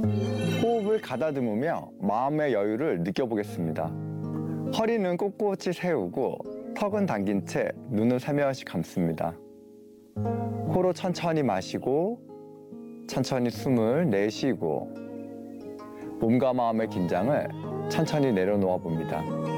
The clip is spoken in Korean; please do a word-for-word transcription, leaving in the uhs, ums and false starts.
호흡을 가다듬으며 마음의 여유를 느껴보겠습니다. 허리는 꼿꼿이 세우고 턱은 당긴 채 눈을 살며시 감습니다. 코로 천천히 마시고 천천히 숨을 내쉬고 몸과 마음의 긴장을 천천히 내려놓아 봅니다.